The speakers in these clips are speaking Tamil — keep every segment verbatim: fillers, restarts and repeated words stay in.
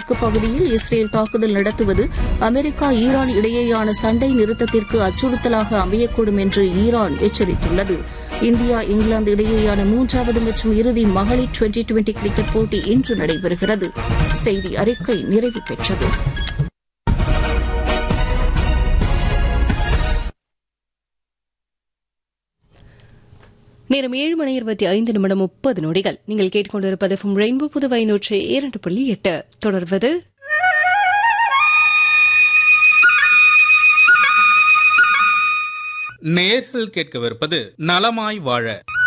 மேற்கு பகுதியில் இஸ்ரேல் தாக்குதல் நடத்துவது அமெரிக்கா ஈரான் இடையேயான சண்டை நிறுத்தத்திற்கு அச்சுறுத்தலாக அமையக்கூடும் என்று ஈரான் எச்சரித்துள்ளது. இந்தியா இங்கிலாந்து இடையேயான மூன்றாவது மற்றும் இறுதி மகளிர் டுவெண்டி டுவெண்டி கிரிக்கெட் போட்டி இன்று நடைபெறுகிறது. செய்தி அறிக்கை நிறைவு பெற்றது. நேரம் ஏழு மணி இருபத்தி ஐந்து நிமிடம் முப்பது நொடிகள். நீங்கள் கேட்டுக்கொண்டிருப்பது ரெயின்போ புதுவை நூற்றி இரண்டு புள்ளி எட்டு. தொடர்வது நேர்கள் கேட்கவிருப்பது நலமாய் வாழ.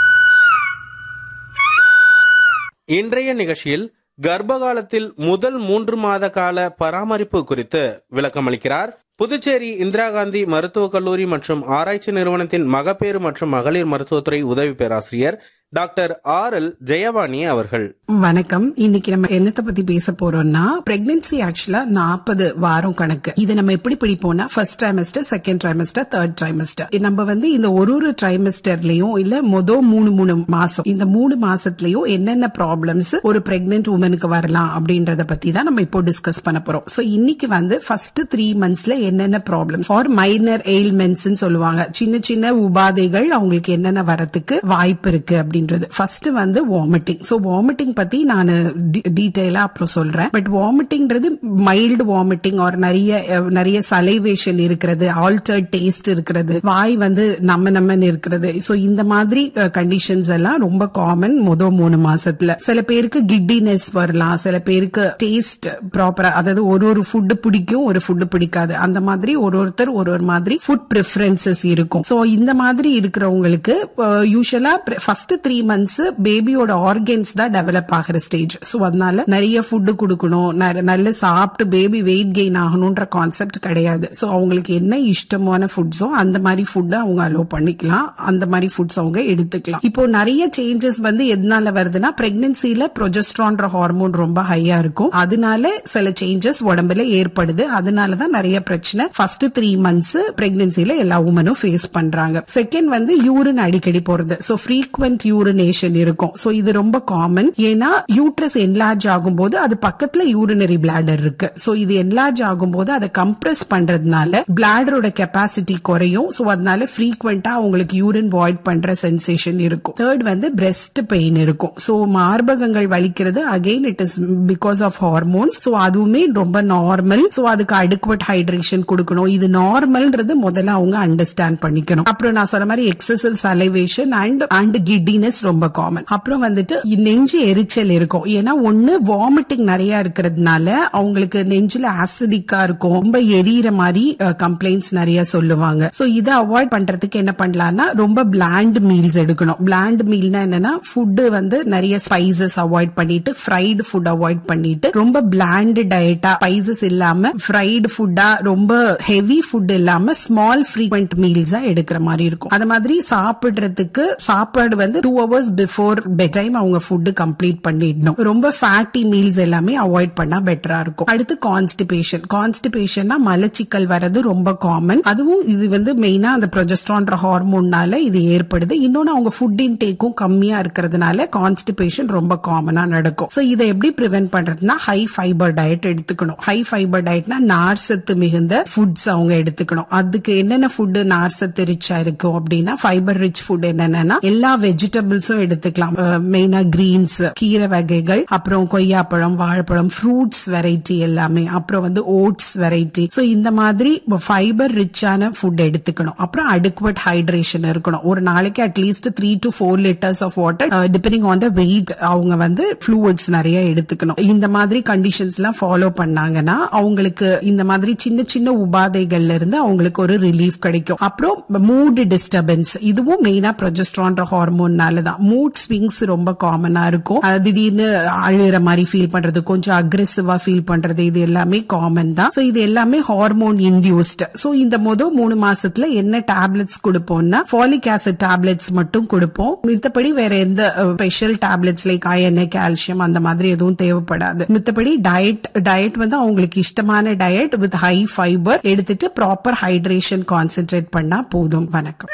இன்றைய நிகழ்ச்சியில் கர்ப்பகாலத்தில் முதல் மூன்று மாத கால பராமரிப்பு குறித்து விளக்கமளிக்கிறார் புதுச்சேரி இந்திரா காந்தி மருத்துவக் கல்லூரி மற்றும் ஆராய்ச்சி நிறுவனத்தின் மகப்பேறு மற்றும் மகளிர் மருத்துவத்துறை உதவி பேராசிரியர் டாக்டர் ஆர் எல் ஜெயவாணி அவர்கள். வணக்கம். இன்னைக்கு நம்ம என்னத்தை பத்தி பேச போறோம்னா, பிரெக்னன்சி ஆக்சுவலா நாற்பது வாரம் கணக்கு. இதை நம்ம எப்படி பிடிப்போம்னா, first trimester, second trimester, third trimester. நம்ம வந்து இந்த ஒரு ஒரு ட்ரைமஸ்டர்லயும் இல்ல மொத மூணு மூணு மாசம் இந்த மூணு மாசத்துலயும் என்னென்ன ப்ராப்ளம்ஸ் ஒரு பிரெக்னன்ட் உமனுக்கு வரலாம் அப்படின்றத பத்தி தான் நம்ம இப்போ டிஸ்கஸ் பண்ண போறோம். சோ இன்னைக்கு வந்து ஃபர்ஸ்ட் த்ரீ மந்த்ஸ்ல என்னென்ன ப்ராப்ளம்ஸ் ஆர் மைனர் எயில்மெண்ட்ஸ் சொல்லுவாங்க, சின்ன சின்ன உபாதைகள் அவங்களுக்கு என்னென்ன வரத்துக்கு வாய்ப்பு இருக்கு அப்படின்னு. ஃபர்ஸ்ட் வந்து வாமிட்டிங். சோ வாமிட்டிங் பத்தி நான் டீடைலா அப்புறம் சொல்றேன். பட் வாமிட்டிங்கிறது மைல்டு வாமிட்டிங் ஆர் நிறைய நிறைய சலைவேஷன் இருக்கிறது, ஆல்டர்ட் டேஸ்ட் இருக்கிறது, வாய் வந்து நம்ம நம்மன்னு இருக்கிறது. சோ இந்த மாதிரி கண்டிஷன்ஸ் எல்லாம் ரொம்ப காமன் முத மூணு மாசத்துல. சில பேருக்கு கிட்டினஸ் வரலாம், சில பேருக்கு டேஸ்ட் ப்ராப்பரா, அதாவது ஒரு ஒரு ஃபுட் பிடிக்கும், ஒரு ஃபுட் பிடிக்காது. அந்த மாதிரி ஒரு ஒருத்தர் ஒரு ஒரு மாதிரி ஃபுட் ப்ரிஃபரன்சஸ் இருக்கும். சோ இந்த மாதிரி இருக்கிறவங்களுக்கு யூசுவலா ஃபர்ஸ்ட் த்ரீ மந்த்ஸ் பேபியோட ஆர்கன்ஸ் தான் டெவலப் ஆகிற ஸ்டேஜ். சோ அதனால நிறைய ஃபுட் கொடுக்கணும், நல்ல சாப்பிட்டு பேபி வெயிட் கெயின் ஆகணும்ன்ற கான்செப்ட் கிடையாது. சோ அவங்களுக்கு என்ன இஷ்டமான ஃபுட்ஸோ அந்த மாதிரி ஃபுட் அவங்க அலோவ் பண்ணிக்கலாம், அந்த மாதிரி ஃபுட்ஸ் அவங்க எடுத்துக்கலாம். இப்போ நிறைய சேஞ்சஸ் வந்து எதனால வருதுன்னா, பிரெக்னன்சில ப்ரொஜெஸ்ட்ரான்ற ஹார்மோன் ரொம்ப ஹையா இருக்கும், அதனால சில சேஞ்சஸ் உடம்புல ஏற்படுது. அதனாலதான் நிறைய பிரச்சனை ஃபர்ஸ்ட் த்ரீ மந்த்ஸ் பிரெக்னன்சில எல்லா உமனும் ஃபேஸ் பண்றாங்க. செகண்ட் வந்து யூரின் அடிக்கடி போறது. சோ ஃப்ரீக்வென்ட் யூரினேஷன் இருக்கும். சோ இது ரொம்ப காமன். ஏன்னா யூட்ரஸ் என்லார்ஜ் ஆகும்போது அது பக்கத்துல யூரினரி பிளாடர் இருக்கு. சோ இது என்லார்ஜ் ஆகும்போது அதை கம்ப்ரஸ் பண்றதுனால பிளாடரோட கெப்பாசிட்டி குறையும். சோ அதனால ஃப்ரீக்வெண்டா அவங்களுக்கு யூரின் வாய்ட் பண்ற சென்சேஷன் இருக்கும். தேர்ட் வந்து பிரெஸ்ட் பெயின் இருக்கும். சோ மார்பகங்கள் வலிக்கிறது, again it is because of hormones. So அதுவுமே ரொம்ப நார்மல். சோ அதுக்கு அடிக்குவேட் ஹைட்ரேஷன் கொடுக்கணும். இது நார்மல்ன்றது முதல்ல அவங்க அண்டர்ஸ்டாண்ட் பண்ணிக்கணும். அப்புறம் நான் சொன்ன மாதிரி excessive salivation and and giddiness ரொம்ப காமன். அப்புறம் வந்துட்டு நெஞ்சு எரிச்சல் இருக்கும். ஏன்னா ஒண்ணு வாமிட்டிங் நிறைய இருக்கிறதுனால அவங்களுக்கு நெஞ்சில ஆசிடிக்கா இருக்கும், ரொம்ப எரியற மாதிரி கம்ப்ளைண்ட்ஸ் நிறைய சொல்லுவாங்க. சோ இதை அவாய்ட் பண்றதுக்கு என்ன பண்ணலாம்னா, ரொம்ப பிளாண்ட் மீல்ஸ் எடுக்கணும். பிளாண்ட் மீல்னா என்னன்னா, ஃபுட் வந்து நிறைய ஸ்பைசஸ் அவாய்ட் பண்ணிட்டு, ஃப்ரைடு ஃபுட் அவாய்ட் பண்ணிட்டு, ரொம்ப பிளாண்ட் டயட்டா, ஸ்பைசஸ் இல்லாம ஃப்ரைடு ஃபுட்டா, ரொம்ப ஹெவி ஃபுட் இல்லாம ஸ்மால் ஃப்ரீக்வெண்ட் மீல்ஸா எடுக்கிற மாதிரி இருக்கும். அது மாதிரி சாப்பிடுறதுக்கு சாப்பாடு வந்து two hours before bed time அவங்க ஃபுட் கம்ப்ளீட் பண்ணிடணும். ரொம்ப ஃபேட்டி மீல்ஸ் எல்லாமே அவாய்ட் பண்ணா பெட்டரா இருக்கும். அடுத்து கான்ஸ்டிபேஷன். கான்ஸ்டிபேஷன்னா மலச்சிக்கல் வரது ரொம்ப காமன். அதுவும் இது வந்து மெயினா அந்த ப்ரொஜெஸ்ட்ரான்ற ஹார்மோன்னால இது ஏற்படுது. இன்னொன்னு அவங்க ஃபுட் இன்டேக்கும் கம்மியா இருக்கிறதுனால கான்ஸ்டிபேஷன் ரொம்ப காமனா நடக்கும். சோ இதை எப்படி பிரிவென்ட் பண்றதுன்னா, ஹை ஃபைபர் டயட் எடுத்துக்கணும். ஹை ஃபைபர் டயட்னா நார்சத்து மிகுந்த ஃபுட்ஸ் அவங்க எடுத்துக்கணும். அதுக்கு என்னென்ன ஃபுட் நார்சத்து ரிச்சா இருக்கும் அப்படின்னா, ஃபைபர் ரிச் ஃபுட் என்னன்னா எல்லா வெஜிடபிள்ஸும் எடுத்துக்கலாம். மெயினா கிரீன்ஸ், கீரை வகைகள், அப்புறம் கொய்யாப்பழம், வாழைப்பழம், ஃப்ரூட்ஸ் வெரைட்டி எல்லாமே, அப்புறம் வந்து ஓட்ஸ் வெரைட்டி. சோ இந்த மாதிரி ஃபைபர் ரிச்சான ஃபுட் எடுத்துக்கணும். அப்புறம் அடிக்குவேட் ஹைட்ரேஷன் இருக்கணும். ஒரு நாளைக்கு at least three to four litres of water depending on the weight அவங்க வந்து ஃப்ளூயிட்ஸ் நிறைய எடுத்துக்கணும். இந்த மாதிரி கண்டிஷன்ஸ் எல்லாம் ஃபாலோ பண்ணாங்கன்னா அவங்களுக்கு இந்த மாதிரி சின்ன சின்ன உபாதைகள்ல இருந்து அவங்களுக்கு ஒரு ரிலீஃப் கிடைக்கும். அப்புறம் மூட் டிஸ்டர்பன்ஸ், இதுவும் மெயினா ப்ரொஜெஸ்ட்ரான்ற ஹார்மோன்னால தான். மூட் ஸ்விங்ஸ் ரொம்ப காமனா இருக்கும். திடீர்னு அழுகிற மாதிரி ஃபீல் பண்றது, கொஞ்சம் அக்ரெசிவா ஃபீல் பண்றது, இது எல்லாமே காமன் தான். சோ இது எல்லாமே ஹார்மோன் இன்டியூஸ்ட். சோ இந்த முதல் மூணு மாசத்துல என்ன டேப்லெட்ஸ் கொடுப்போம்னா, ஃபாலிக் ஆசிட் டேப்லெட்ஸ் மட்டும் கொடுப்போம். மித்தபடி வேற எந்த special tablets like iron, calcium அந்த மாதிரி எதுவும் தேவைப்படாது. மித்தபடி டயட் டயட் வந்து அவங்களுக்கு இஷ்டமான டயட் வித் ஹை ஃபைபர் எடுத்துட்டு ப்ராப்பர் ஹைட்ரேஷன் கான்சென்ட்ரேட் பண்ணா போதும். வணக்கம்.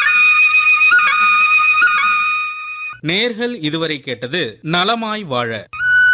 நேர்கள் இதுவரை கேட்டது நலமாய் வாழ.